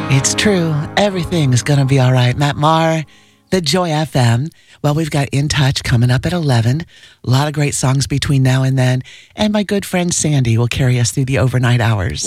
It's true. Everything is going to be all right. Matt Maher, the Joy FM. Well, we've got In Touch coming up at 11. A lot of great songs between now and then. And my good friend Sandy will carry us through the overnight hours.